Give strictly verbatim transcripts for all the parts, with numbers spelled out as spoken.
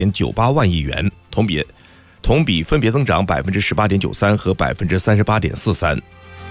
点九八万亿元，同比同比分别增长百分之十八点九三和百分之三十八点四三。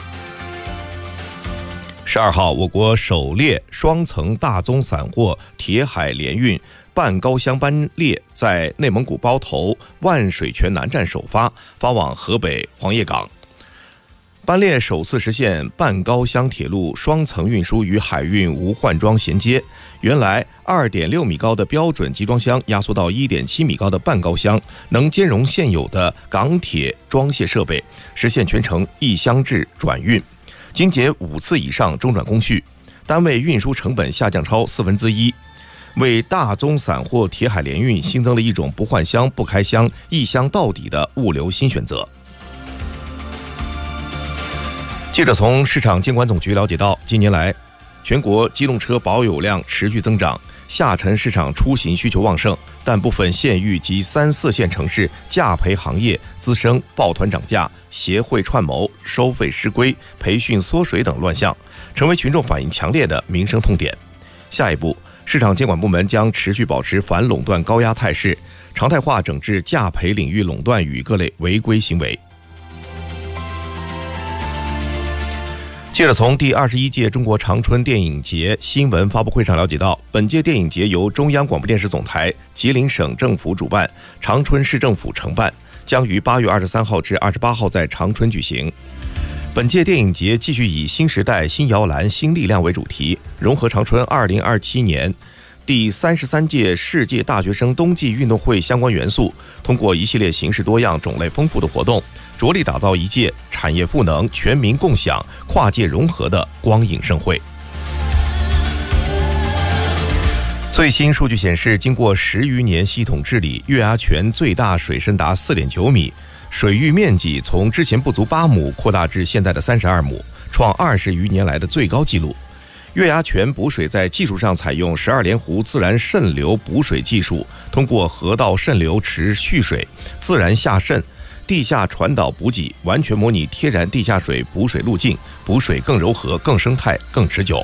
十二号，我国首列双层大宗散货铁海联运半高箱班列在内蒙古包头万水泉南站首发，发往河北黄叶港。班列首次实现半高箱铁路双层运输与海运无换装衔接，原来 二点六米高的标准集装箱压缩到 一点七米高的半高箱，能兼容现有的港铁装卸设备，实现全程一箱制转运，经解五次以上中转工序，单位运输成本下降超四分之一，为大宗散货铁海联运新增了一种不换箱、不开箱、一箱到底的物流新选择。记者从市场监管总局了解到，近年来全国机动车保有量持续增长，下沉市场出行需求旺盛，但部分县域及三四线城市价赔行业滋生抱团涨价、协会串谋、收费失规、培训缩水等乱象，成为群众反映强烈的民生痛点。下一步，市场监管部门将持续保持反垄断高压态势，常态化整治价赔领域垄断与各类违规行为。记者从第二十一届中国长春电影节新闻发布会上了解到，本届电影节由中央广播电视总台、吉林省政府主办，长春市政府承办，将于八月二十三号至二十八号在长春举行。本届电影节继续以新时代、新摇篮、新力量为主题，融合长春二零二七年第三十三届世界大学生冬季运动会相关元素，通过一系列形式多样、种类丰富的活动，着力打造一届产业赋能、全民共享、跨界融合的光影盛会。最新数据显示，经过十余年系统治理，月牙泉最大水深达 四点九米，水域面积从之前不足八亩扩大至现在的三十二亩，创二十余年来的最高纪录。月牙泉补水在技术上采用十二连湖自然渗流补水技术，通过河道渗流池蓄水、自然下渗、地下传导补给，完全模拟天然地下水补水路径，补水更柔和、更生态、更持久。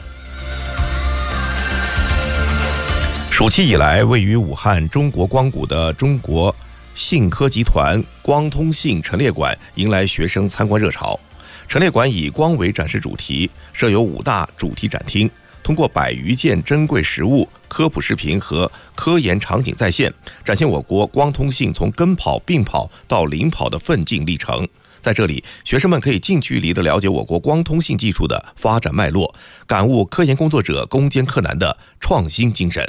暑期以来，位于武汉中国光谷的中国信科集团光通信陈列馆迎来学生参观热潮。陈列馆以光为展示主题，设有五大主题展厅，通过百余件珍贵实物、科普视频和科研场景再现，展现我国光通信从跟跑、并跑到领跑的奋进历程。在这里，学生们可以近距离地了解我国光通信技术的发展脉络，感悟科研工作者攻坚克难的创新精神。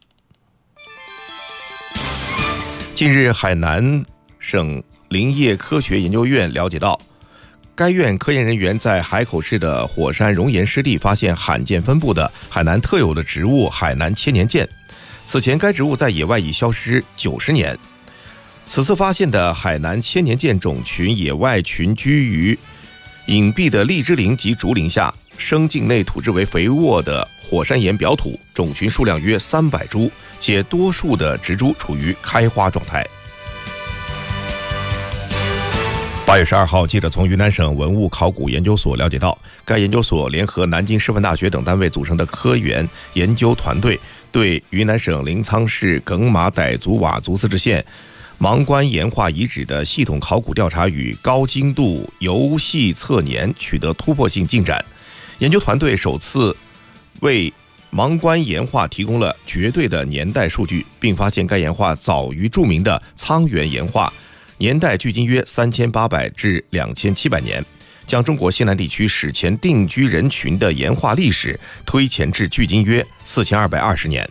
近日，海南省林业科学研究院了解到，该院科研人员在海口市的火山熔岩湿地发现罕见分布的海南特有的植物海南千年剑。此前该植物在野外已消失九十年。此次发现的海南千年剑种群野外群居于隐蔽的荔枝林及竹林下，生境内土质为肥沃的火山岩表土，种群数量约三百株，且多数的植株处于开花状态。八月十二号，记者从云南省文物考古研究所了解到，该研究所联合南京师范大学等单位组成的科研研究团队，对云南省临沧市耿马傣族佤族自治县芒关岩画遗址的系统考古调查与高精度游戏测年取得突破性进展。研究团队首次为芒关岩画提供了绝对的年代数据，并发现该岩画早于著名的沧源岩画，年代距今约三千八百至两千七百年，将中国西南地区史前定居人群的岩画历史推前至距今约四千二百二十年。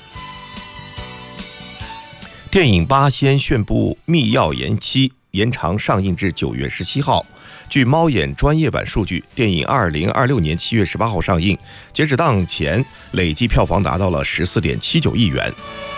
电影《八仙》宣布密钥延期，延长上映至九月十七号。据猫眼专业版数据，电影二零二六年七月十八号上映，截止当前累计票房达到了十四点七九亿元。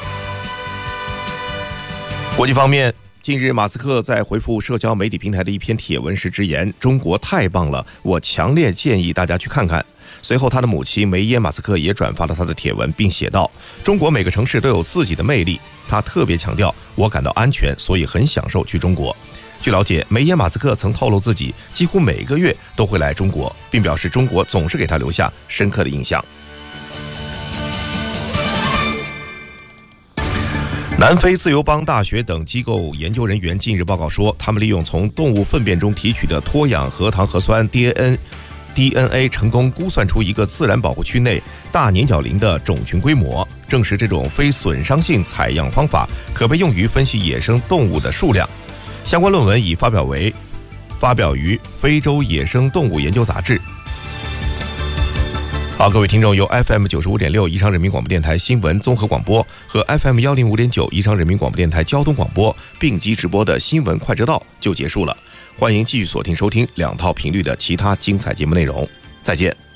国际方面，近日马斯克在回复社交媒体平台的一篇帖文时直言：“中国太棒了，我强烈建议大家去看看。”随后，他的母亲梅耶马斯克也转发了他的帖文，并写道：“中国每个城市都有自己的魅力。”他特别强调：“我感到安全，所以很享受去中国。”据了解，梅耶马斯克曾透露自己几乎每个月都会来中国，并表示中国总是给他留下深刻的印象。 南非自由邦大学等机构研究人员近日报告说，他们利用从动物粪便中提取的脱氧核糖核酸 D N A 成功估算出一个自然保护区内大粘角羚的种群规模，证实这种非损伤性采样方法可被用于分析野生动物的数量。相关论文已发表为发表于《非洲野生动物研究杂志》。好，各位听众，由 F M 九十五点六宜昌人民广播电台新闻综合广播和 F M 幺零五点九宜昌人民广播电台交通广播并机直播的新闻快车道就结束了。欢迎继续锁定收听两套频率的其他精彩节目内容。再见。